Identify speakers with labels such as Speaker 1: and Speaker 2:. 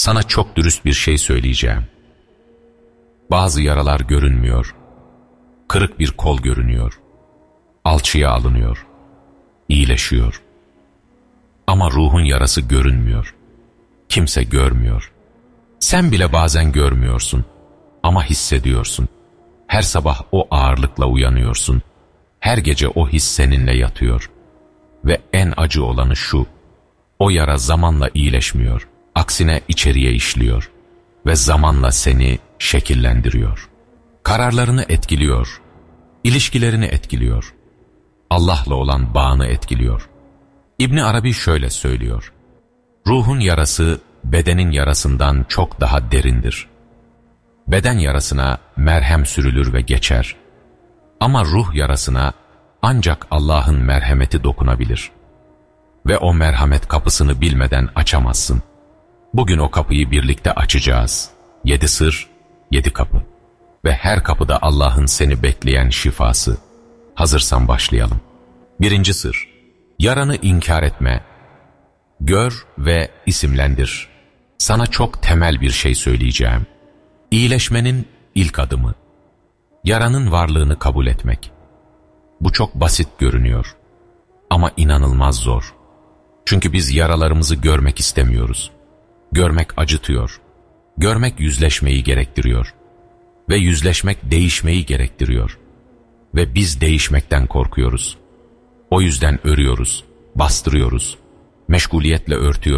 Speaker 1: Sana çok dürüst bir şey söyleyeceğim. Bazı yaralar görünmüyor. Kırık bir kol görünüyor. Alçıya alınıyor. İyileşiyor. Ama ruhun yarası görünmüyor. Kimse görmüyor. Sen bile bazen görmüyorsun ama hissediyorsun. Her sabah o ağırlıkla uyanıyorsun. Her gece o his seninle yatıyor. Ve en acı olanı şu: o yara zamanla iyileşmiyor. Aksine içeriye işliyor ve zamanla seni şekillendiriyor. Kararlarını etkiliyor, ilişkilerini etkiliyor, Allah'la olan bağını etkiliyor. İbn Arabi şöyle söylüyor: ruhun yarası bedenin yarasından çok daha derindir. Beden yarasına merhem sürülür ve geçer. Ama ruh yarasına ancak Allah'ın merhameti dokunabilir. Ve o merhamet kapısını bilmeden açamazsın. Bugün o kapıyı birlikte açacağız. 7 sır, 7 kapı. Ve her kapıda Allah'ın seni bekleyen şifası. Hazırsan başlayalım. 1. sır: yaranı inkar etme. Gör ve isimlendir. Sana çok temel bir şey söyleyeceğim. İyileşmenin ilk adımı: yaranın varlığını kabul etmek. Bu çok basit görünüyor. Ama inanılmaz zor. Çünkü biz yaralarımızı görmek istemiyoruz. Görmek acıtıyor. Görmek yüzleşmeyi gerektiriyor. Ve yüzleşmek değişmeyi gerektiriyor. Ve biz değişmekten korkuyoruz. O yüzden örüyoruz, bastırıyoruz, meşguliyetle örtüyoruz.